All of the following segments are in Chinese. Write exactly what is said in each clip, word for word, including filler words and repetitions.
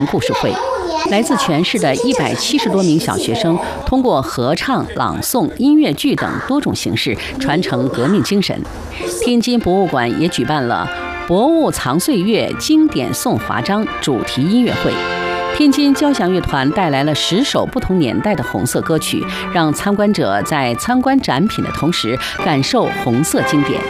故事会。来自全市的一百七十多名小学生，通过合唱、朗诵、音乐剧等多种形式传承革命精神。天津博物馆也举办了“博物藏岁月，经典颂华章”主题音乐会。天津交响乐团带来了十首不同年代的红色歌曲，让参观者在参观展品的同时感受红色经典。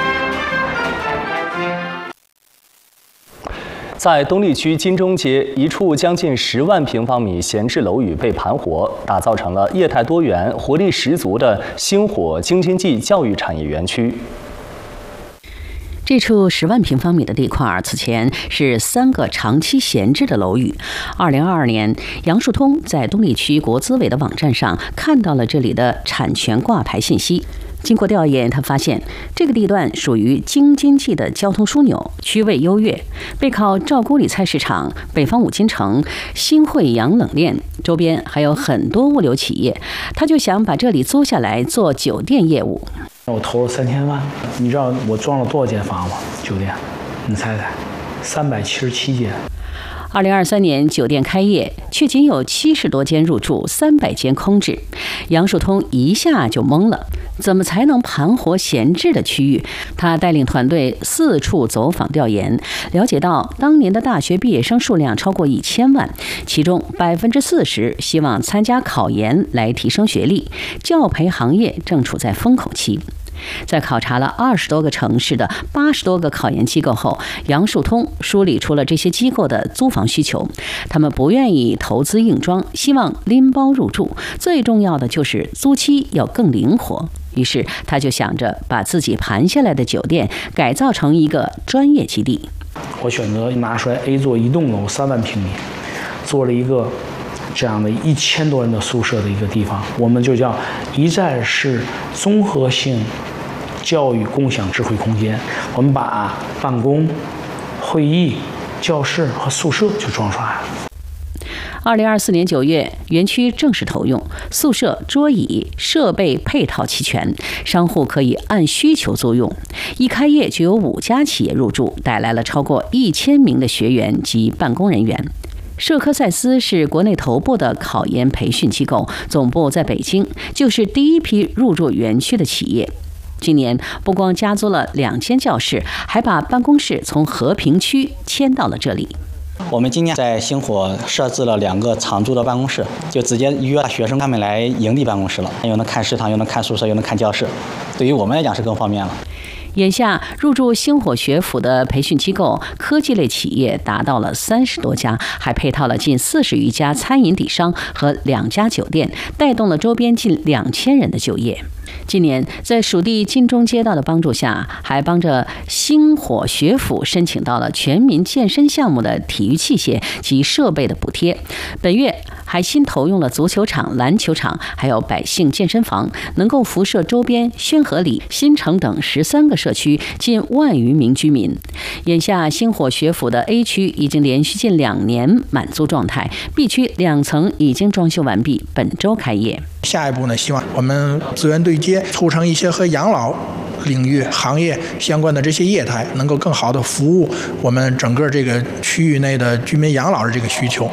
在东丽区金钟街，一处将近十万平方米闲置楼宇被盘活，打造成了业态多元、活力十足的星火京津冀教育产业园区。 这处十万平方米的地块，此前是三个长期闲置的楼宇。二零二二年，杨树通在东丽区国资委的网站上看到了这里的产权挂牌信息。经过调研，他发现这个地段属于京津冀的交通枢纽，区位优越，背靠赵沟里菜市场、北方五金城、新会洋冷链，周边还有很多物流企业。他就想把这里租下来做酒店业务。 我投了三千万，你知道我装了多少间房吗？酒店，你猜猜，三百七十七间。 二零二三年酒店开业，却仅有七十多间入住，三百间空置。杨树通一下就懵了，怎么才能盘活闲置的区域？他带领团队四处走访调研，了解到当年的大学毕业生数量超过一千万，其中百分之四十希望参加考研来提升学历，教培行业正处在风口期。在考察了二十多个城市的八十多个考研机构后，杨树通梳理出了这些机构的租房需求。他们不愿意投资硬装，希望拎包入住，最重要的就是租期要更灵活。于是他就想着把自己盘下来的酒店改造成一个专业基地。 我选择拿出来 A 座一栋楼三万平米，做了一个这样的一千多人的宿舍的一个地方，我们就叫一站式综合性教育共享智慧空间。我们把办公、会议、教室和宿舍就装出来了。 二零二四年九月，园区正式投用，宿舍、桌椅、设备配套齐全，商户可以按需求租用。一开业就有五家企业入驻，带来了超过一千名的学员及办公人员。社科赛斯是国内头部的考研培训机构，总部在北京，就是第一批入驻园区的企业。今年不光加租了两间教室，还把办公室从和平区迁到了这里。 我们今年在星火设置了两个长租的办公室，就直接约学生他们来营地办公室了，又能看食堂，又能看宿舍，又能看教室，对于我们来讲是更方便了。 眼下入驻星火学府的培训机构、科技类企业达到了三十多家，还配套了近四十余家餐饮底商和两家酒店，带动了周边近两千人的就业。今年在属地金钟街道的帮助下，还帮着星火学府申请到了全民健身项目的体育器械及设备的补贴。本月还新投用了足球场、篮球场，还有百姓健身房，能够辐射周边宣和里、新城等十三个社区近万余名居民。眼下星火学府的 A 区已经连续近两年满租状态， B 区两层已经装修完毕，本周开业。 下一步呢，希望我们资源对接，促成一些和养老领域行业相关的这些业态，能够更好的服务我们整个这个区域内的居民养老的这个需求。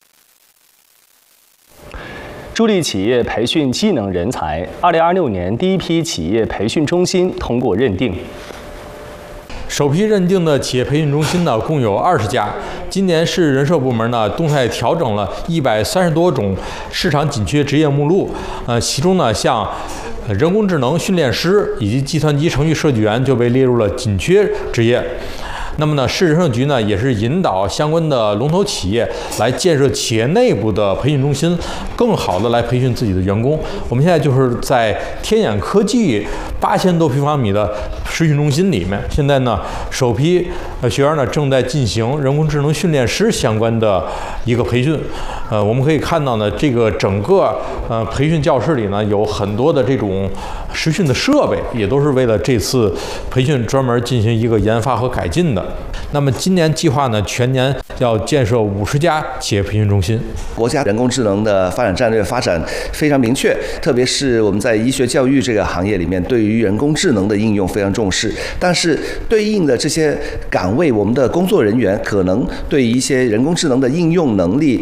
助力企业培训技能人才。二零二六年第一批企业培训中心通过认定。 首批认定的企业培训中心呢，共有二十家。今年市人社部门呢，动态调整了一百三十多种市场紧缺职业目录。呃，其中呢，像人工智能训练师以及计算机程序设计员就被列入了紧缺职业。那么呢，市人社局呢也是引导相关的龙头企业来建设企业内部的培训中心，更好的来培训自己的员工。我们现在就是在天眼科技八千多平方米的实训中心里面，现在呢首批呃学员呢正在进行人工智能训练师相关的一个培训。呃，我们可以看到呢，这个整个呃培训教室里呢有很多的这种实训的设备，也都是为了这次培训专门进行一个研发和改进的。那么今年计划呢，全年要建设五十家企业培训中心。 国家人工智能的发展战略发展非常明确，特别是我们在医学教育这个行业里面，对于人工智能的应用非常重视。但是对应的这些岗位，我们的工作人员可能对一些人工智能的应用能力